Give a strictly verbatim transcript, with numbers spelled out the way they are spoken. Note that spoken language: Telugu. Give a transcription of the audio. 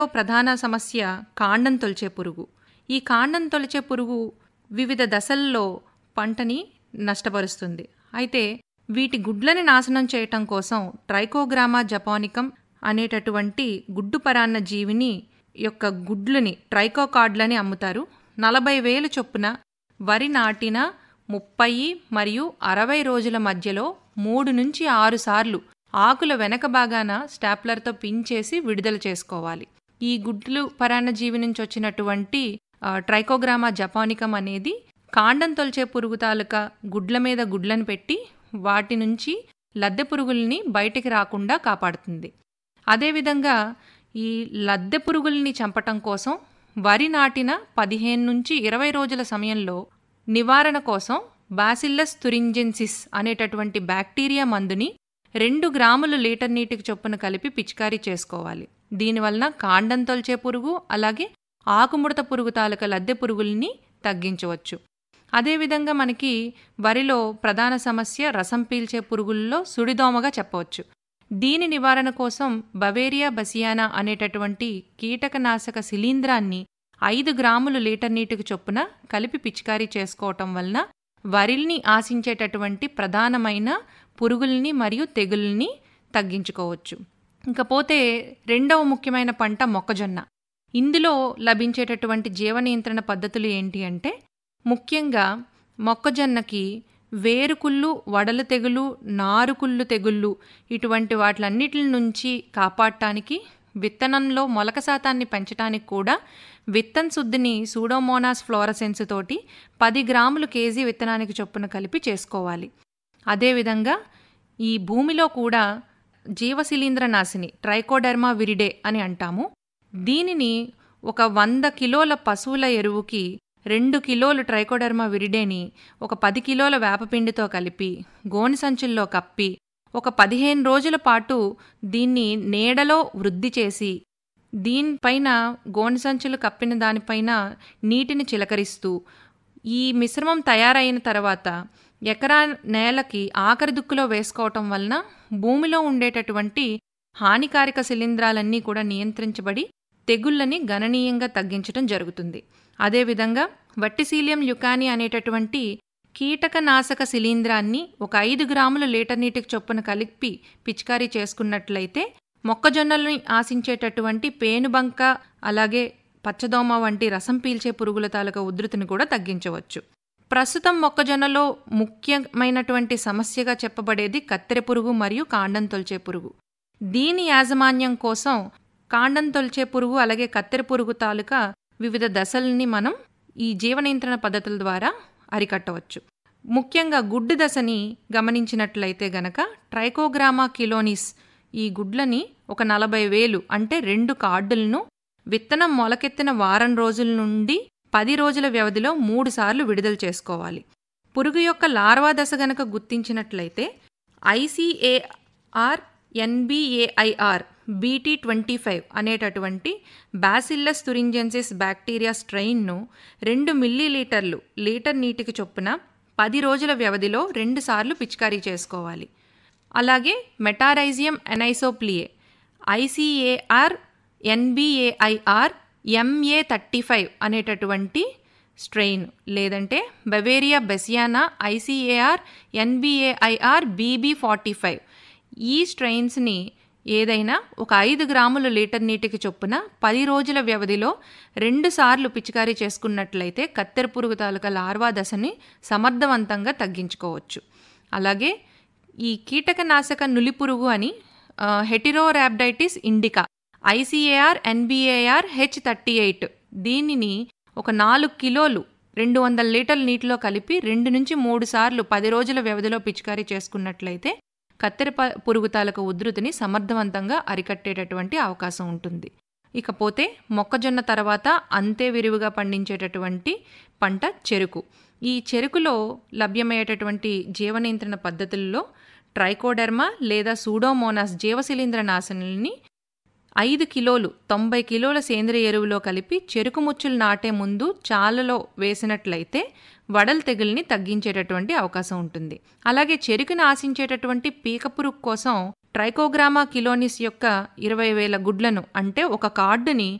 ప్రధాన సమస్య కాండం తొలిచే పురుగు. ఈ కాండం తొలిచే పురుగు వివిధ దశల్లో పంటని నష్టపరుస్తుంది. అయితే వీటి గుడ్లని నాశనం చేయటం కోసం ట్రైకోగ్రామా జపానికం అనేటటువంటి గుడ్డు పరాన్న జీవిని యొక్క గుడ్లని ట్రైకోకార్డ్లని అమ్ముతారు. నలభై వేలు చొప్పున వరి నాటిన ముప్పై మరియు అరవై రోజుల మధ్యలో మూడు నుంచి ఆరు సార్లు ఆకుల వెనక భాగాన స్టాప్లర్తో పిన్ చేసి విడుదల చేసుకోవాలి. ఈ గుడ్లు పరాన్న జీవి నుంచి వచ్చినటువంటి ట్రైకోగ్రామా జపానికం అనేది కాండం తొలిచే పురుగు తాలూకా గుడ్ల మీద గుడ్లను పెట్టి వాటి నుంచి లద్దె పురుగుల్ని బయటికి రాకుండా కాపాడుతుంది. అదేవిధంగా ఈ లద్దె పురుగుల్ని చంపటం కోసం వరి నాటిన పదిహేను నుంచి ఇరవై రోజుల సమయంలో నివారణ కోసం బాసిల్లస్ తురింజెన్సిస్ అనేటటువంటి బ్యాక్టీరియా మందుని రెండు గ్రాములు లీటర్ నీటికి చొప్పున కలిపి పిచికారీ చేసుకోవాలి. దీనివలన కాండం తొలిచే పురుగు అలాగే ఆకుముడత పురుగు తాలూకా లద్దె పురుగుల్ని తగ్గించవచ్చు. అదేవిధంగా మనకి వరిలో ప్రధాన సమస్య రసం పీల్చే పురుగుల్లో సుడిదోమగా చెప్పవచ్చు. దీని నివారణ కోసం బవేరియా బసియానా అనేటటువంటి కీటకనాశక శిలీంధ్రాన్ని ఐదు గ్రాములు లీటర్ నీటికి చొప్పున కలిపి పిచికారీ చేసుకోవటం వలన వరిల్ని ఆశించేటటువంటి ప్రధానమైన పురుగుల్ని మరియు తెగుల్ని తగ్గించుకోవచ్చు. ఇంకపోతే రెండవ ముఖ్యమైన పంట మొక్కజొన్న. ఇందులో లభించేటటువంటి జీవ నియంత్రణ పద్ధతులు ఏంటి అంటే ముఖ్యంగా మొక్కజొన్నకి వేరుకుళ్ళు, వడలు తెగులు, నారుకుళ్ళు తెగుళ్ళు ఇటువంటి వాటిలన్నిటి నుంచి కాపాడటానికి విత్తనంలో మొలక శాతాన్ని పెంచడానికి కూడా విత్తన శుద్ధిని సూడోమోనాస్ ఫ్లోరసెన్స్ తోటి పది గ్రాములు కేజీ విత్తనానికి చొప్పున కలిపి చేసుకోవాలి. అదేవిధంగా ఈ భూమిలో కూడా జీవశిలీంద్ర నాశిని ట్రైకోడెర్మా విరిడే అని అంటాము. దీనిని ఒక వంద కిలోల పశువుల ఎరువుకి రెండు కిలోలు ట్రైకోడెర్మా విరిడేని ఒక పది కిలోల వేపపిండితో కలిపి గోని సంచుల్లో కప్పి ఒక పదిహేను రోజుల పాటు దీన్ని నీడలో వృద్ధి చేసి దీనిపైన గోని సంచులు కప్పిన దానిపైన నీటిని చిలకరిస్తూ ఈ మిశ్రమం తయారైన తర్వాత ఎకరా నేలకి ఆఖరి దుక్కులో వేసుకోవటం వలన భూమిలో ఉండేటటువంటి హానికారక శిలీంధ్రాలన్నీ కూడా నియంత్రించబడి తెగుళ్ళని గణనీయంగా తగ్గించడం జరుగుతుంది. అదేవిధంగా వట్టిసీలియం ల్యుకాని అనేటటువంటి కీటకనాశక శిలీంధ్రాన్ని ఒక ఐదు గ్రాముల లీటర్ నీటికి చొప్పున కలిపి పిచికారీ చేసుకున్నట్లయితే మొక్కజొన్నల్ని ఆశించేటటువంటి పేనుబంక అలాగే పచ్చదోమ వంటి రసం పీల్చే పురుగుల తాలూకా ఉధృతిని కూడా తగ్గించవచ్చు. ప్రస్తుతం మొక్కజొన్నలో ముఖ్యమైనటువంటి సమస్యగా చెప్పబడేది కత్తెర పురుగు మరియు కాండం తొలిచే పురుగు. దీని యాజమాన్యం కోసం కాండం తొలిచే పురుగు అలాగే కత్తెర పురుగు తాలూకా వివిధ దశల్ని మనం ఈ జీవ నియంత్రణ పద్ధతుల ద్వారా అరికట్టవచ్చు. ముఖ్యంగా గుడ్డు దశని గమనించినట్లయితే గనక ట్రైకోగ్రామా కిలోనిస్ ఈ గుడ్లని ఒక నలభై వేలు అంటే రెండు కార్డులను విత్తనం మొలకెత్తిన వారం రోజుల నుండి పది రోజుల వ్యవధిలో మూడు సార్లు విడుదల చేసుకోవాలి. పురుగు యొక్క లార్వా దశ గనక గుర్తించినట్లయితే ICAR NBAIR BT twenty five అనేటటువంటి బాసిల్లస్ తురింజెన్సిస్ బ్యాక్టీరియా స్ట్రెయిన్ను రెండు మిల్లీలీటర్లు లీటర్ నీటికి చొప్పున పది రోజుల వ్యవధిలో రెండు సార్లు పిచికారీ చేసుకోవాలి. అలాగే Metarhizium ఎనైసోప్లియే ICAR NBAIR MA thirty five అనేటటువంటి స్ట్రెయిన్ లేదంటే Beauveria bassiana ICAR NBAIR BB forty five ఈ స్ట్రెయిన్స్ని ఏదైనా ఒక ఐదు గ్రాముల లీటర్ నీటికి చొప్పున పది రోజుల వ్యవధిలో రెండు సార్లు పిచికారీ చేసుకున్నట్లయితే కత్తెర పురుగు తాలూకా లార్వా దశని సమర్థవంతంగా తగ్గించుకోవచ్చు. అలాగే ఈ కీటకనాశక నులి పురుగు అని హెటిరోరాబ్డైటిస్ indica ICAR ఎన్బిఏఆర్ H thirty eight దీనిని ఒక నాలుగు కిలోలు రెండు వందల లీటర్ల నీటిలో కలిపి రెండు నుంచి మూడు సార్లు పది రోజుల వ్యవధిలో పిచికారీ చేసుకున్నట్లయితే కత్తెర పురుగు తాలూకా ఉధృతిని సమర్థవంతంగా అరికట్టేటటువంటి అవకాశం ఉంటుంది. ఇకపోతే మొక్కజొన్న తర్వాత అంతే విరివిగా పండించేటటువంటి పంట చెరుకు. ఈ చెరుకులో లభ్యమయ్యేటటువంటి జీవ నియంత్రణ పద్ధతుల్లో ట్రైకోడెర్మా లేదా సూడోమోనాస్ జీవశిలీంద్ర నాశనుల్ని ఐదు కిలోలు తొంభై కిలోల సేంద్రియ ఎరువులో కలిపి చెరుకు ముచ్చులు నాటే ముందు చాలలో వేసినట్లయితే వడల తెగుల్ని తగ్గించేటటువంటి అవకాశం ఉంటుంది. అలాగే చెరుకుని ఆశించేటటువంటి పీకపురుగు కోసం ట్రైకోగ్రామా కిలోనిస్ యొక్క ఇరవై వేల గుడ్లను అంటే ఒక కార్డుని